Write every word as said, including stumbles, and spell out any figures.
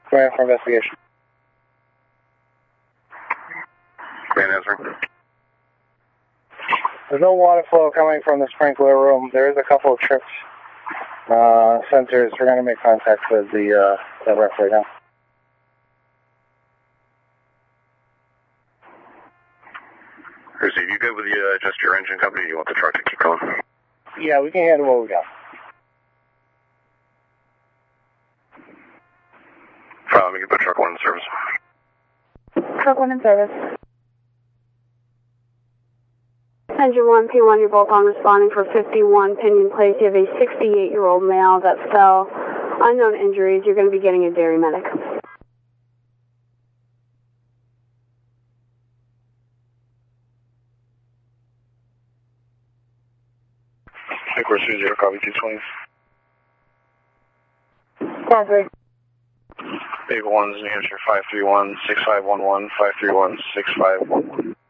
Go ahead for investigation. Man answering. There's no water flow coming from the sprinkler room. There is a couple of tripped uh, sensors. We're going to make contact with the, uh, the ref right now. Hersey, you good with the, uh, just your engine company, or you want the truck to keep going? Yeah, we can handle what we got. Fine, let me get the truck one in service. Truck one in service. Engine one, P one, you're both on responding for fifty-one Pinion Place. You have a sixty-eight-year-old male that fell. Unknown injuries. You're going to be getting a dairy medic. Equus two zero, copy two twenty. Copy. Big ones, New Hampshire five three one, six five one one, five three one, six five one one.